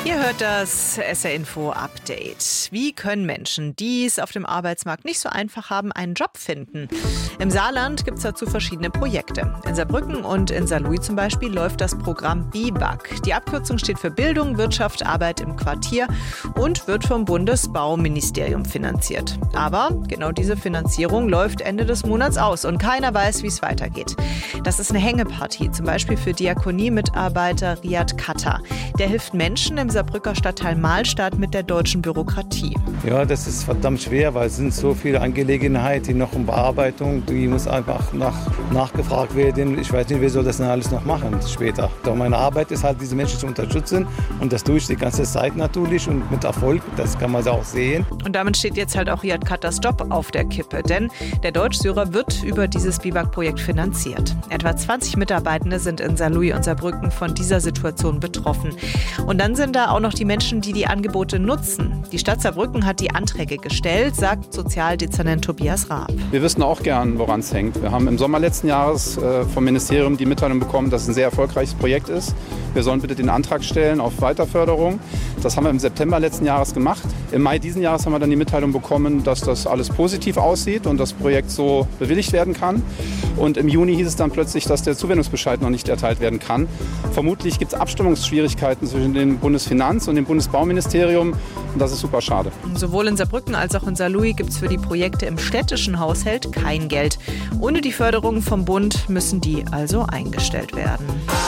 Ihr hört das SR Info Update. Wie können Menschen, die es auf dem Arbeitsmarkt nicht so einfach haben, einen Job finden? Im Saarland gibt es dazu verschiedene Projekte. In Saarbrücken und in Saarlouis zum Beispiel läuft das Programm BIWAG. Die Abkürzung steht für Bildung, Wirtschaft, Arbeit im Quartier und wird vom Bundesbauministerium finanziert. Aber genau diese Finanzierung läuft Ende des Monats aus und keiner weiß, wie es weitergeht. Das ist eine Hängepartie, zum Beispiel für Diakonie-Mitarbeiter Riyad Katta. Der hilft Menschen im Saarbrücker Stadtteil Mahlstadt mit der deutschen Bürokratie. Ja, das ist verdammt schwer, weil es sind so viele Angelegenheiten, die noch in Bearbeitung, die muss einfach nachgefragt werden. Ich weiß nicht, wer soll das denn alles noch machen später. Doch meine Arbeit ist halt, diese Menschen zu unterstützen und das tue ich die ganze Zeit natürlich und mit Erfolg, das kann man auch sehen. Und damit steht jetzt halt auch Riyad Kattas Job auf der Kippe, denn der Deutschsyrer wird über dieses BIWAG-Projekt finanziert. Etwa 20 Mitarbeitende sind in Saarlouis und Saarbrücken von dieser Situation betroffen. Und dann sind da auch noch die Menschen, die die Angebote nutzen. Die Stadt Saarbrücken hat die Anträge gestellt, sagt Sozialdezernent Tobias Raab. Wir wissen auch gern, woran es hängt. Wir haben im Sommer letzten Jahres vom Ministerium die Mitteilung bekommen, dass es ein sehr erfolgreiches Projekt ist. Wir sollen bitte den Antrag stellen auf Weiterförderung. Das haben wir im September letzten Jahres gemacht. Im Mai diesen Jahres haben wir dann die Mitteilung bekommen, dass das alles positiv aussieht und das Projekt so bewilligt werden kann. Und im Juni hieß es dann plötzlich, dass der Zuwendungsbescheid noch nicht erteilt werden kann. Vermutlich gibt es Abstimmungsschwierigkeiten zwischen dem Bundesfinanz- und dem Bundesbauministerium. Und das ist super schade. Sowohl in Saarbrücken als auch in Saarlouis gibt es für die Projekte im städtischen Haushalt kein Geld. Ohne die Förderung vom Bund müssen die also eingestellt werden.